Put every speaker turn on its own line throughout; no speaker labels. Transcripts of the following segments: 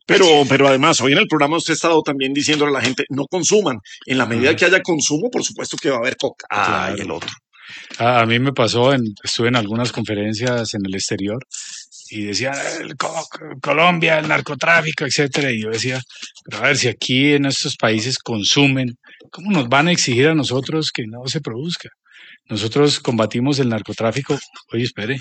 Pero además, hoy en el programa usted ha estado también diciéndole a la gente, no consuman. En la medida que haya consumo, por supuesto que va a haber coca.
Claro.
Y el otro.
A mí me pasó, estuve en algunas conferencias en el exterior y decían Colombia, el narcotráfico, etcétera. Y yo decía, pero a ver, si aquí en estos países consumen, ¿cómo nos van a exigir a nosotros que no se produzca? Nosotros combatimos el narcotráfico. Oye, espere.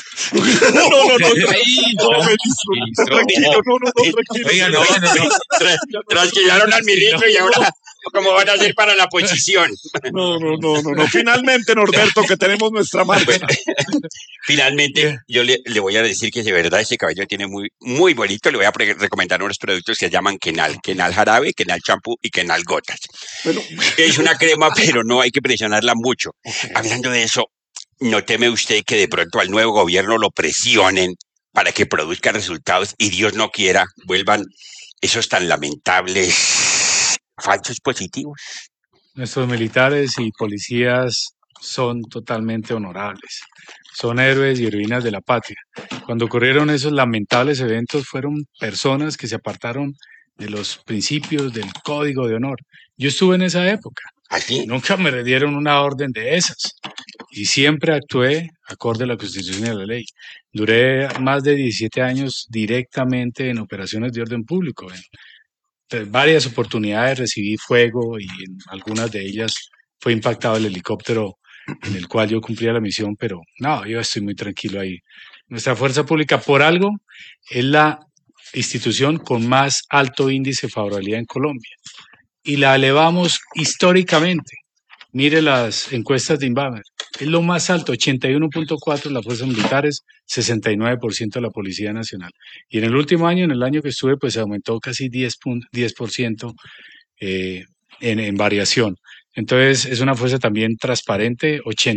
Tranquilo, tranquilo.
Oiga, no. Tranquilaron al ministro y ahora, ¿cómo van a hacer para la posición?
No. Finalmente, Norberto, que tenemos nuestra marca.
Finalmente, yo le voy a decir que de verdad ese cabello tiene muy bonito. Le voy a recomendar unos productos que se llaman Kenal jarabe, Kenal champú y Kenal gotas. Bueno. Es una crema, pero no hay que presionarla mucho. Okay. Hablando de eso, ¿no teme usted que de pronto al nuevo gobierno lo presionen para que produzca resultados y Dios no quiera vuelvan esos tan lamentables falsos positivos?
Nuestros militares y policías son totalmente honorables. Son héroes y heroínas de la patria. Cuando ocurrieron esos lamentables eventos fueron personas que se apartaron de los principios del código de honor. Yo estuve en esa época.
¿Así?
Nunca me dieron una orden de esas. Y siempre actué acorde a la Constitución y a la ley. Duré más de 17 años directamente en operaciones de orden público. En varias oportunidades recibí fuego y en algunas de ellas fue impactado el helicóptero en el cual yo cumplía la misión, pero no, yo estoy muy tranquilo ahí. Nuestra fuerza pública, por algo, es la institución con más alto índice de favorabilidad en Colombia y la elevamos históricamente. Mire las encuestas de Inbamer, es lo más alto, 81.4% las fuerzas militares, 69% la Policía Nacional. Y en el último año, en el año que estuve, pues se aumentó casi 10% en variación. Entonces es una fuerza también transparente,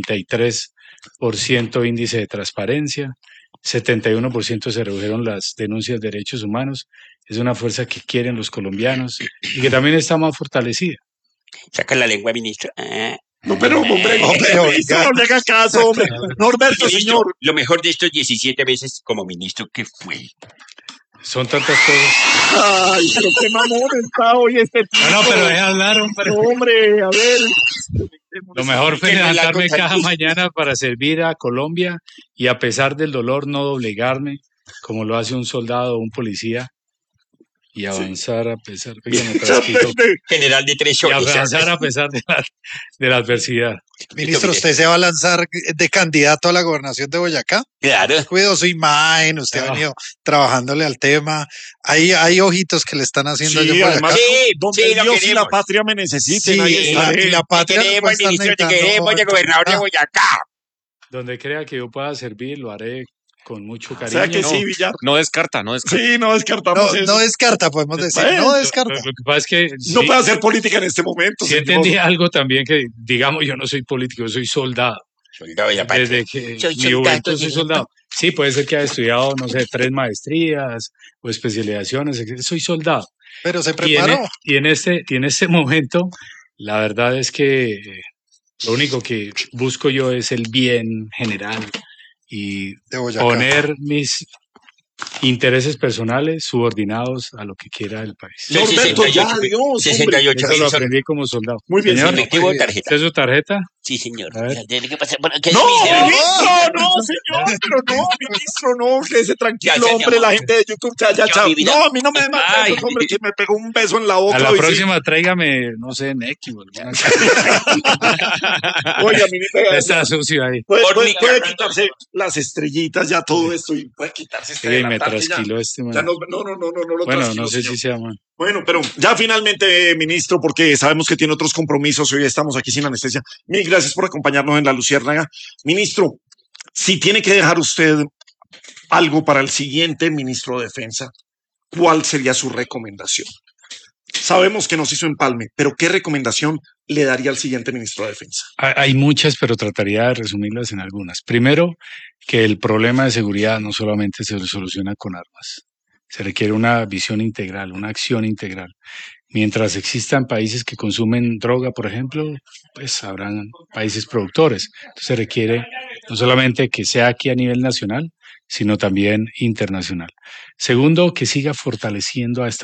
83% índice de transparencia, 71% se redujeron las denuncias de derechos humanos. Es una fuerza que quieren los colombianos y que también está más fortalecida.
Saca la lengua, ministro.
No, pero hombre, ministro, no le haga caso, hombre. Norberto,
ministro,
señor.
Lo mejor de estos 17 meses como ministro, ¿qué fue?
Son tantas cosas.
Ay, pero qué mamón está hoy este tipo.
No, pero deja hablar, hombre.
Hombre, a ver.
Lo mejor fue levantarme cada mañana para servir a Colombia y a pesar del dolor no doblegarme, como lo hace un soldado o un policía, y avanzar a pesar de
general de 3 horas.
Y avanzar a pesar de la adversidad.
Ministro, ¿usted se va a lanzar de candidato a la gobernación de Boyacá?
Claro.
Cuidó su imagen, usted ha venido trabajándole al tema. Hay ojitos que le están haciendo
sí,
yo por acá.
Donde Dios y la patria me necesiten.
Sí, y la patria
te queremos, ministro, te queremos, de gobernador de Boyacá.
Donde crea que yo pueda servir, lo haré con mucho cariño.
O sea que sí, Villar.
No descarta.
Sí, no descartamos eso.
No descarta, podemos decir. No descarta.
Lo que pasa es que
no puede hacer política en este momento.
Sí, entendí algo también que, digamos, yo no soy político, yo soy soldado.
Soldado de la patria.
Desde que mi juventud soy soldado. Sí, puede ser que haya estudiado, no sé, 3 maestrías o especializaciones. Soy soldado.
Pero se preparó.
Y en este momento, la verdad es que lo único que busco yo es el bien general y poner mis intereses personales subordinados a lo que quiera el país.
Norberto, ya, Dios,
68.
Eso lo aprendí como soldado.
Muy bien,
señor.
Efectivo, tarjeta.
¿Esta es su tarjeta?
Sí, señor.
Tiene
que pasar.
No, señor, pero no, ministro, no, quédese tranquilo, hombre, la gente de YouTube, ya. No, a mí no me den más besos, hombre, que me pegó un beso en la boca.
A la próxima tráigame, no sé, Neki.
Oiga, ministro.
Está sucio ahí.
Puede quitarse las estrellitas, ya todo esto, y puede quitarse
me trasquiló este man.
No lo
bueno, no sé si sea man.
Bueno, pero ya finalmente, ministro, porque sabemos que tiene otros compromisos, hoy estamos aquí sin anestesia. Mil gracias por acompañarnos en La Luciérnaga. Ministro, si tiene que dejar usted algo para el siguiente ministro de Defensa, ¿cuál sería su recomendación? Sabemos que nos hizo empalme, pero ¿qué recomendación le daría al siguiente ministro de Defensa?
Hay muchas, pero trataría de resumirlas en algunas. Primero, que el problema de seguridad no solamente se soluciona con armas. Se requiere una visión integral, una acción integral. Mientras existan países que consumen droga, por ejemplo, pues habrán países productores. Entonces se requiere no solamente que sea aquí a nivel nacional, sino también internacional. Segundo, que siga fortaleciendo a esta